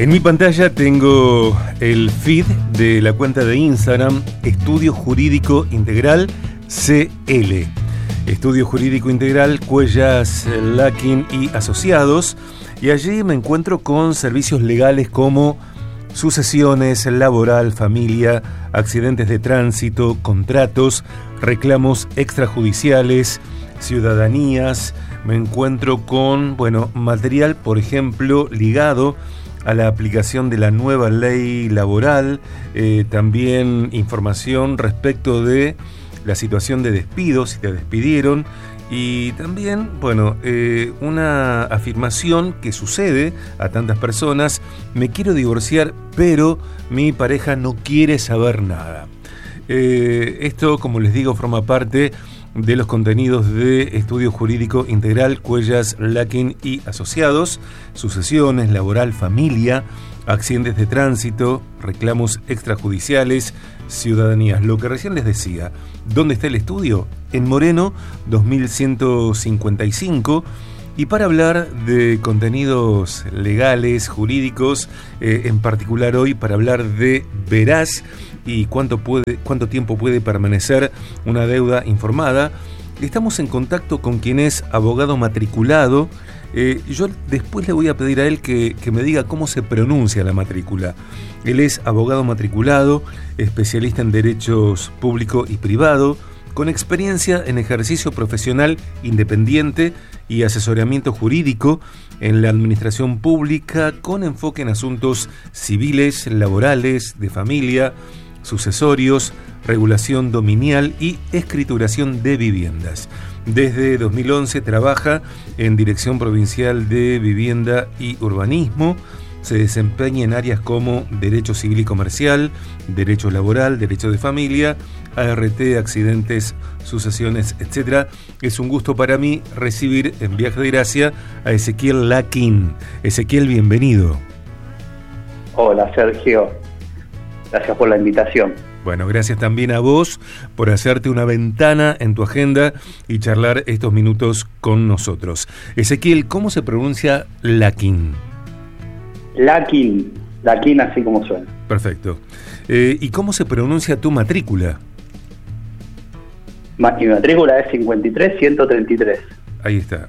En mi pantalla tengo el feed de la cuenta de Instagram Estudio Jurídico Integral CL. Estudio Jurídico Integral Cuellas Lakin y Asociados. Y allí me encuentro con servicios legales como sucesiones, laboral, familia, accidentes de tránsito, contratos, reclamos extrajudiciales, ciudadanías. Me encuentro con, material, por ejemplo, ligado a la aplicación de la nueva ley laboral, también información respecto de la situación de despidos, si te despidieron, y también, una afirmación que sucede a tantas personas: me quiero divorciar, pero mi pareja no quiere saber nada. Esto, como les digo, forma parte de los contenidos de Estudio Jurídico Integral Cuellas Lakin y Asociados, sucesiones, laboral, familia, accidentes de tránsito, reclamos extrajudiciales, ciudadanías. Lo que recién les decía, ¿dónde está el estudio? En Moreno 2155. Y para hablar de contenidos legales, jurídicos, en particular hoy para hablar de Veraz y cuánto tiempo puede permanecer una deuda informada, estamos en contacto con quien es abogado matriculado. Yo después le voy a pedir a él que me diga cómo se pronuncia la matrícula. Él es abogado matriculado, especialista en derechos público y privado, con experiencia en ejercicio profesional independiente y asesoramiento jurídico en la administración pública, con enfoque en asuntos civiles, laborales, de familia, sucesorios, regulación dominial y escrituración de viviendas. Desde 2011 trabaja en Dirección Provincial de Vivienda y Urbanismo. Se desempeña en áreas como Derecho Civil y Comercial, Derecho Laboral, Derecho de Familia, ART, accidentes, sucesiones, etc. Es un gusto para mí recibir en Viaje de Gracia a Ezequiel Lakin. Ezequiel, bienvenido. Hola, Sergio. Gracias por la invitación. Bueno, gracias también a vos por hacerte una ventana en tu agenda y charlar estos minutos con nosotros. Ezequiel, ¿cómo se pronuncia Lakin? Lakin así como suena. Perfecto. ¿Y cómo se pronuncia tu matrícula? Mi matrícula es 53133. Ahí está.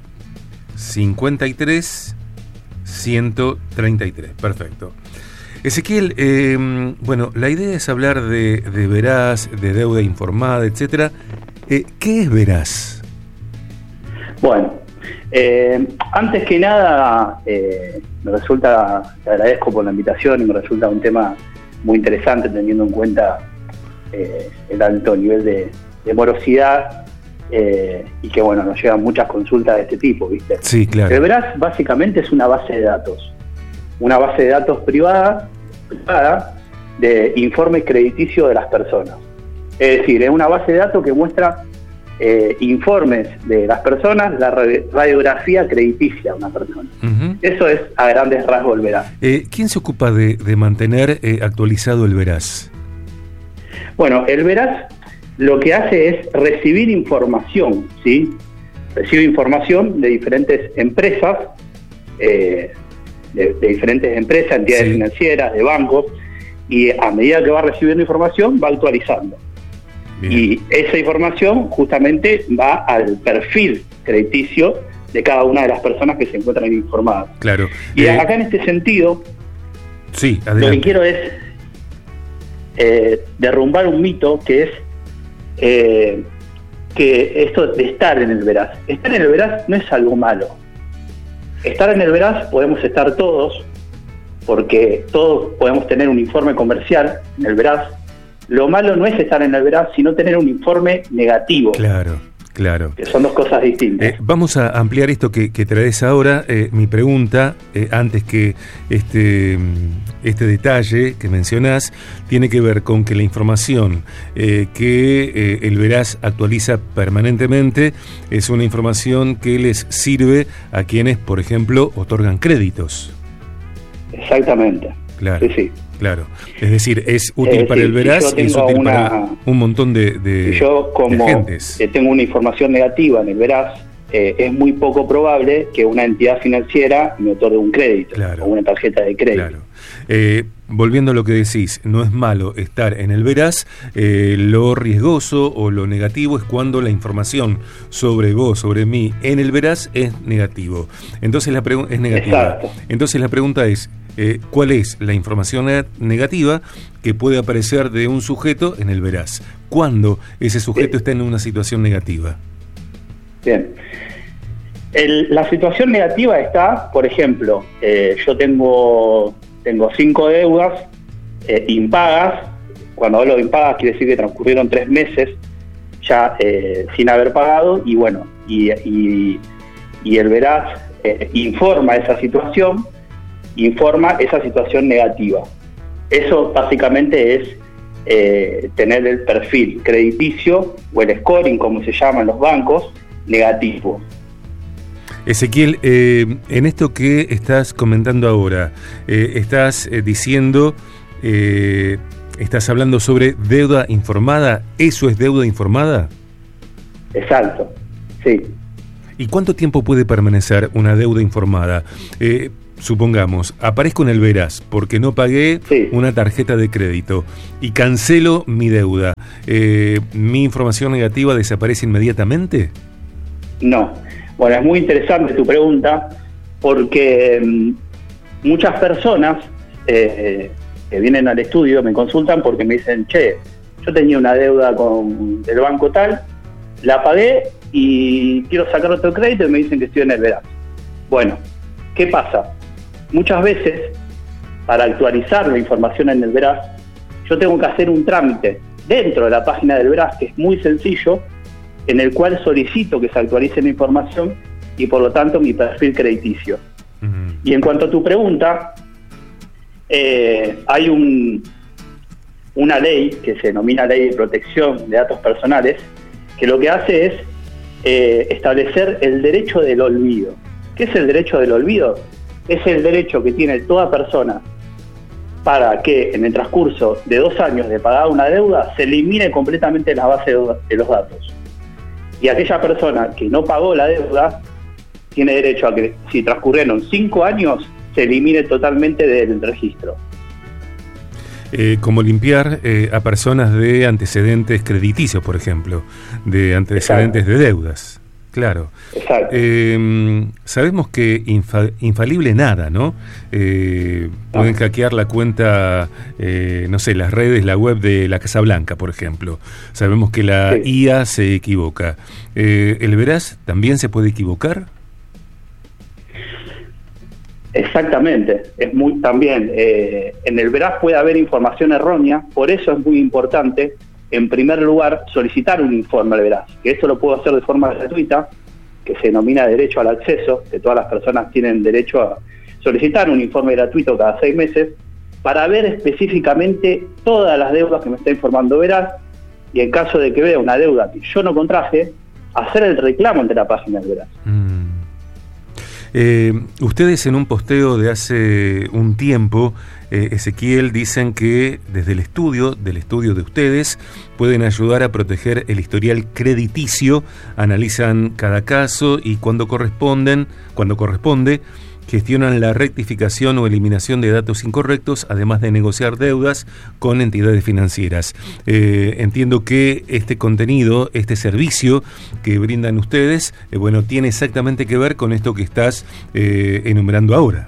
53133. Perfecto. Ezequiel, la idea es hablar de Veraz, de deuda informada, etcétera. ¿Qué es Veraz? Bueno, antes que nada, te agradezco por la invitación y me resulta un tema muy interesante teniendo en cuenta el alto nivel de morosidad y que nos llegan muchas consultas de este tipo, ¿viste? Sí, claro. El Veraz básicamente es una base de datos privada de informe crediticio de las personas. Es decir, es una base de datos que muestra informes de las personas, la radiografía crediticia de una persona. Uh-huh. Eso es a grandes rasgos el Veraz. ¿Quién se ocupa de mantener actualizado el Veraz? Bueno, el Veraz lo que hace es recibir información, ¿sí? Recibe información de diferentes empresas, de diferentes empresas, entidades sí. financieras, de bancos, y a medida que va recibiendo información va actualizando. Bien. Y esa información justamente va al perfil crediticio de cada una de las personas que se encuentran informadas. Claro. Y acá en este sentido, sí, adelante. Lo que quiero es derrumbar un mito que es que esto de estar en el Veraz. Estar en el Veraz no es algo malo. Estar en el Veraz podemos estar todos, porque todos podemos tener un informe comercial en el Veraz. Lo malo no es estar en el Veraz, sino tener un informe negativo. Claro. Que son dos cosas distintas. Vamos a ampliar esto que traes ahora. Mi pregunta, antes que este detalle que mencionás, tiene que ver con que la información que el Veraz actualiza permanentemente es una información que les sirve a quienes, por ejemplo, otorgan créditos. Exactamente. Claro. Sí. Claro, es decir, es útil para el Veraz y es útil para un montón de yo, como agentes. Tengo una información negativa en el Veraz, es muy poco probable que una entidad financiera me otorgue un crédito, claro, o una tarjeta de crédito. Claro. Volviendo a lo que decís, no es malo estar en el veraz, lo riesgoso o lo negativo es cuando la información sobre vos, sobre mí, en el veraz es negativo. Entonces es negativa. Exacto. Entonces la pregunta es, ¿cuál es la información negativa que puede aparecer de un sujeto en el veraz? ¿Cuándo ese sujeto está en una situación negativa? Bien. La situación negativa está, por ejemplo, yo tengo 5 deudas impagas. Cuando hablo de impagas quiere decir que transcurrieron 3 meses ya sin haber pagado, y bueno, y el veraz informa esa situación negativa. Eso básicamente es tener el perfil crediticio o el scoring, como se llama en los bancos, negativo. Ezequiel, en esto que estás comentando ahora, estás diciendo, estás hablando sobre deuda informada. ¿Eso es deuda informada? Exacto, sí. ¿Y cuánto tiempo puede permanecer una deuda informada? Supongamos, aparezco en el veraz porque no pagué una tarjeta de crédito y cancelo mi deuda. ¿Mi información negativa desaparece inmediatamente? No. Bueno, es muy interesante tu pregunta, porque muchas personas que vienen al estudio me consultan porque me dicen, che, yo tenía una deuda con el banco tal, la pagué y quiero sacar otro crédito y me dicen que estoy en el veraz. Bueno, ¿qué pasa? Muchas veces, para actualizar la información en el veraz, yo tengo que hacer un trámite dentro de la página del veraz, que es muy sencillo, en el cual solicito que se actualice la información y por lo tanto mi perfil crediticio. Uh-huh. Y en cuanto a tu pregunta, hay una ley que se denomina Ley de Protección de Datos Personales, que lo que hace es establecer el derecho del olvido. ¿Qué es el derecho del olvido? Es el derecho que tiene toda persona para que en el transcurso de 2 años de pagar una deuda se elimine completamente la base de los datos. Y aquella persona que no pagó la deuda tiene derecho a que, si transcurrieron 5 años, se elimine totalmente del registro. Como limpiar a personas de antecedentes crediticios, por ejemplo, de antecedentes de deudas. Claro. Exacto. Sabemos que infalible nada, ¿no? Pueden hackear la cuenta, no sé, las redes, la web de la Casa Blanca, por ejemplo. Sabemos que la IA se equivoca. ¿El veraz también se puede equivocar? Exactamente. Es muy también. En el veraz puede haber información errónea, por eso es muy importante, en primer lugar, solicitar un informe al veraz, que esto lo puedo hacer de forma gratuita, que se denomina derecho al acceso, que todas las personas tienen derecho a solicitar un informe gratuito cada 6 meses, para ver específicamente todas las deudas que me está informando veraz, y en caso de que vea una deuda que yo no contraje, hacer el reclamo ante la página del veraz. Ustedes en un posteo de hace un tiempo, Ezequiel, dicen que desde el estudio de ustedes pueden ayudar a proteger el historial crediticio, analizan cada caso y cuando corresponde, gestionan la rectificación o eliminación de datos incorrectos, además de negociar deudas con entidades financieras. Entiendo que este contenido, este servicio que brindan ustedes, tiene exactamente que ver con esto que estás enumerando ahora.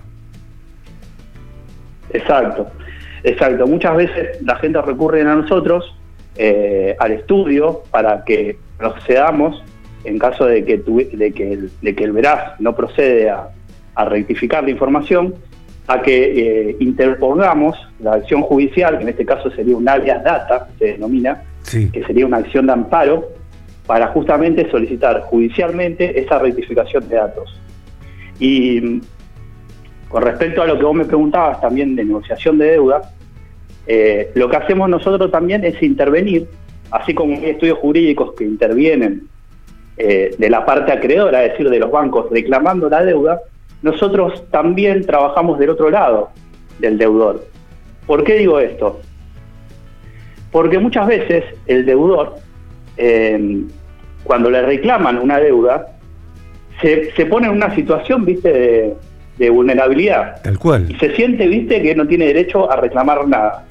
Exacto. Muchas veces la gente recurre a nosotros, al estudio, para que procedamos, en caso de que el veraz no procede a rectificar la información, a que interpongamos la acción judicial, que en este caso sería un habeas data, se denomina, que sería una acción de amparo, para justamente solicitar judicialmente esa rectificación de datos. Y con respecto a lo que vos me preguntabas también de negociación de deuda, lo que hacemos nosotros también es intervenir, así como hay estudios jurídicos que intervienen de la parte acreedora, es decir, de los bancos reclamando la deuda, nosotros también trabajamos del otro lado del deudor. ¿Por qué digo esto? Porque muchas veces el deudor, cuando le reclaman una deuda, se pone en una situación, viste, de vulnerabilidad. Tal cual. Y se siente, viste, que no tiene derecho a reclamar nada.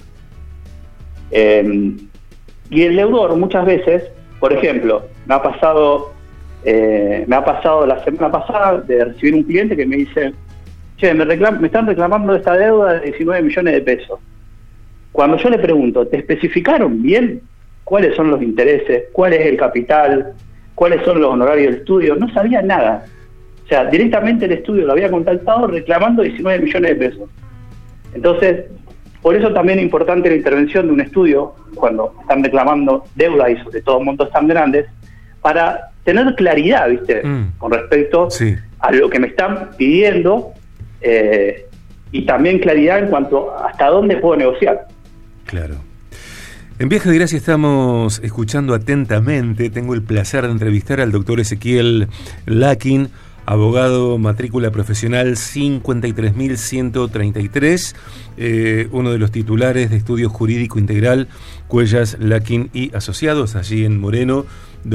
Y el deudor muchas veces, por ejemplo, me ha pasado la semana pasada de recibir un cliente que me dice: che, me están reclamando esta deuda de 19 millones de pesos. Cuando yo le pregunto, ¿te especificaron bien cuáles son los intereses, cuál es el capital, cuáles son los honorarios del estudio? No sabía nada. O sea, directamente el estudio lo había contactado reclamando 19 millones de pesos. Entonces, por eso también es importante la intervención de un estudio cuando están reclamando deuda y sobre todo montos tan grandes, para tener claridad, ¿viste? Con respecto a lo que me están pidiendo, y también claridad en cuanto a hasta dónde puedo negociar. Claro. En Viaje de Gracia estamos escuchando atentamente. Tengo el placer de entrevistar al doctor Ezequiel Lakin, abogado matrícula profesional 53.133, uno de los titulares de Estudio Jurídico Integral Cuellas, Lakin y Asociados, allí en Moreno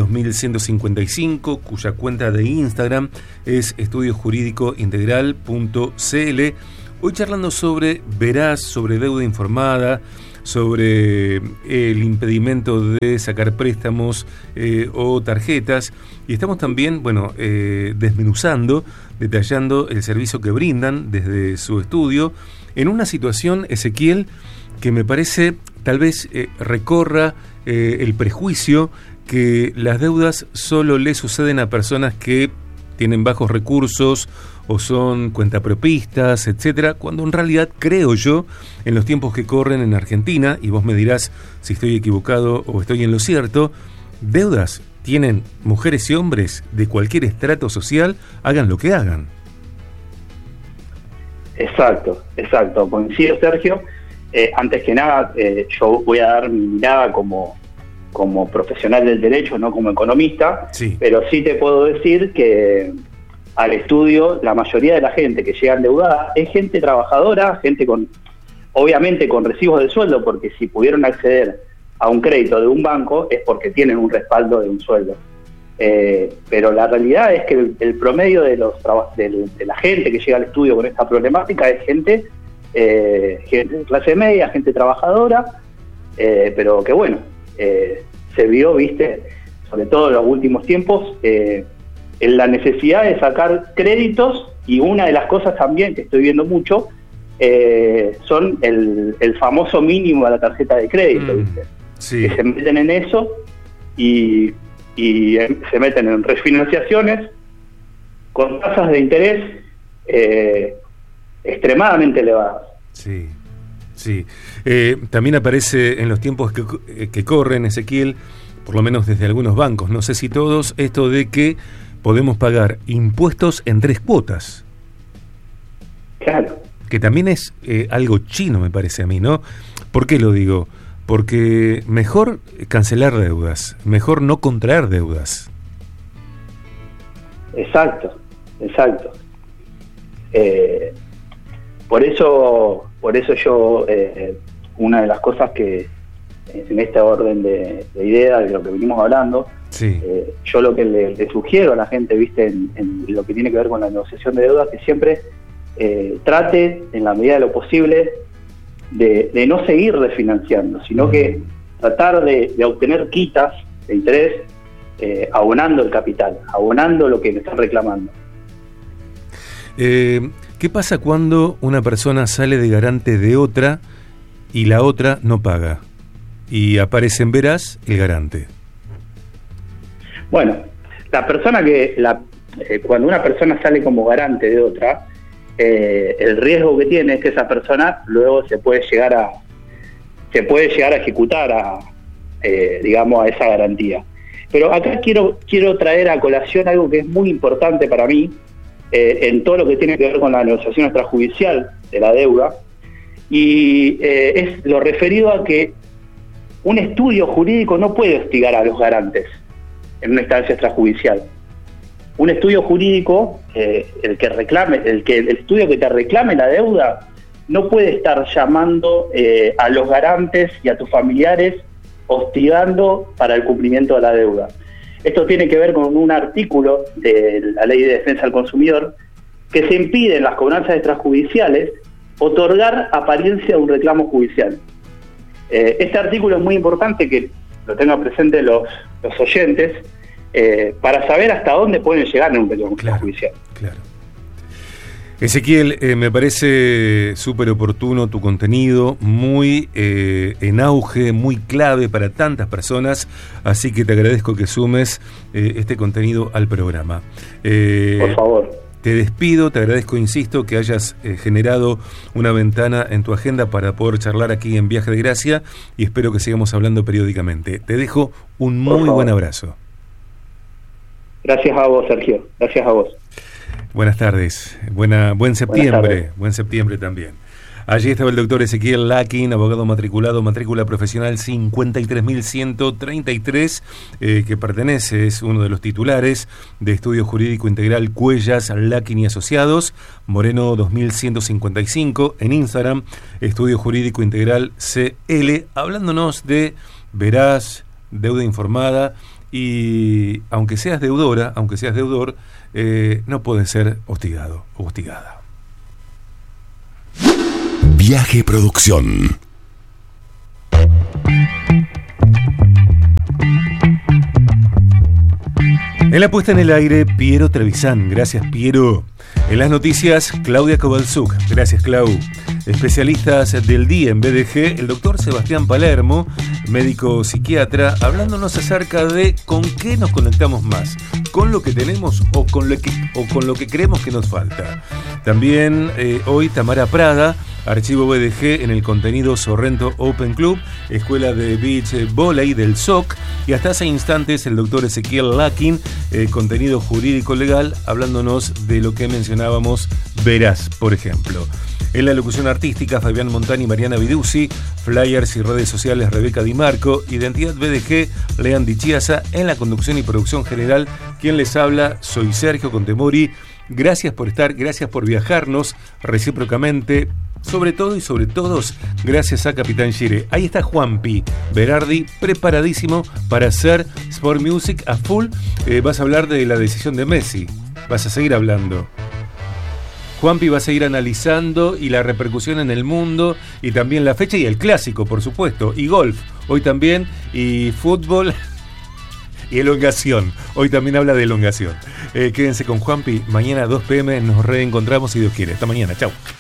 2155, cuya cuenta de Instagram es estudiojurídicointegral.cl. Hoy charlando sobre Veraz, sobre deuda informada, sobre el impedimento de sacar préstamos o tarjetas, y estamos también, desmenuzando, detallando el servicio que brindan desde su estudio en una situación, Ezequiel, que me parece tal vez recorra el prejuicio que las deudas solo le suceden a personas que tienen bajos recursos o son cuentapropistas, etcétera, cuando en realidad creo yo, en los tiempos que corren en Argentina, y vos me dirás si estoy equivocado o estoy en lo cierto, deudas tienen mujeres y hombres de cualquier estrato social, hagan lo que hagan. Exacto, coincido, Sergio. Antes que nada, yo voy a dar mi mirada como profesional del derecho, no como economista, pero sí te puedo decir que al estudio la mayoría de la gente que llega endeudada es gente trabajadora, gente obviamente con recibos de sueldo, porque si pudieron acceder a un crédito de un banco es porque tienen un respaldo de un sueldo. Pero la realidad es que el promedio de la gente que llega al estudio con esta problemática es gente de clase media, gente trabajadora, pero que se vio, viste, sobre todo en los últimos tiempos, en la necesidad de sacar créditos, y una de las cosas también que estoy viendo mucho son el famoso mínimo de la tarjeta de crédito, ¿viste? Que se meten en eso y se meten en refinanciaciones con tasas de interés extremadamente elevadas. Sí. También aparece en los tiempos que corren, Ezequiel, por lo menos desde algunos bancos, no sé si todos, esto de que podemos pagar impuestos en 3 cuotas. Claro. Que también es algo chino, me parece a mí, ¿no? ¿Por qué lo digo? Porque mejor cancelar deudas, mejor no contraer deudas. Exacto. Por eso yo, una de las cosas que en este orden de ideas, de lo que venimos hablando, yo lo que le sugiero a la gente, viste, en lo que tiene que ver con la negociación de deudas, que siempre trate, en la medida de lo posible, de no seguir refinanciando, sino que tratar de obtener quitas de interés, abonando el capital, abonando lo que le están reclamando. ¿Qué pasa cuando una persona sale de garante de otra y la otra no paga? Y aparece en Veraz el garante. Bueno, cuando una persona sale como garante de otra, el riesgo que tiene es que esa persona luego se puede llegar a ejecutar digamos, a esa garantía. Pero acá quiero traer a colación algo que es muy importante para mí, en todo lo que tiene que ver con la negociación extrajudicial de la deuda, y es lo referido a que un estudio jurídico no puede hostigar a los garantes en una instancia extrajudicial. Un estudio jurídico, el estudio que te reclame la deuda, no puede estar llamando a los garantes y a tus familiares hostigando para el cumplimiento de la deuda. Esto tiene que ver con un artículo de la Ley de Defensa del Consumidor que se impide en las cobranzas extrajudiciales otorgar apariencia a un reclamo judicial. Este artículo es muy importante que lo tengan presente los oyentes para saber hasta dónde pueden llegar en un reclamo judicial. Claro. Ezequiel, me parece súper oportuno tu contenido, muy en auge, muy clave para tantas personas, así que te agradezco que sumes este contenido al programa. Por favor. Te despido, te agradezco, insisto, que hayas generado una ventana en tu agenda para poder charlar aquí en Viaje de Gracia y espero que sigamos hablando periódicamente. Te dejo un muy buen abrazo. Gracias a vos, Sergio. Gracias a vos. Buenas tardes. Buen septiembre. Buen septiembre también. Allí estaba el doctor Ezequiel Lakin, abogado matriculado, matrícula profesional 53.133, que pertenece, es uno de los titulares de Estudio Jurídico Integral Cuellas, Lakin y Asociados, Moreno 2155, en Instagram, Estudio Jurídico Integral CL, hablándonos de veraz, deuda informada, y aunque seas deudor, no puedes ser hostigado o hostigada. Viaje Producción. En la puesta en el aire, Piero Trevisan. Gracias, Piero. En las noticias, Claudia Kovalchuk. Gracias, Clau. Especialistas del día en BDG, el doctor Sebastián Palermo, médico psiquiatra, hablándonos acerca de con qué nos conectamos más, con lo que tenemos o con lo que creemos que nos falta. También hoy Tamara Prada, archivo BDG en el contenido Sorrento Open Club, escuela de beach volley del SOC, y hasta hace instantes el doctor Ezequiel Lakin, contenido jurídico legal, hablándonos de lo que mencionábamos, veraz, por ejemplo. En la locución artística, Fabián Montani y Mariana Viduzzi, flyers y redes sociales, Rebeca Di Marco, identidad BDG, Lean Di Chiasa, en la conducción y producción general, quien les habla, soy Sergio Contemori. Gracias por estar, gracias por viajarnos recíprocamente, sobre todo y sobre todos, gracias a Capitán Gire. Ahí está Juanpi Berardi, preparadísimo para hacer Sport Music a full. Vas a hablar de la decisión de Messi, vas a seguir hablando. Juanpi va a seguir analizando y la repercusión en el mundo y también la fecha y el clásico, por supuesto, y golf, hoy también, y fútbol y elongación, hoy también habla de elongación. Quédense con Juanpi, mañana a 2 p.m. nos reencontramos si Dios quiere. Hasta mañana, chau.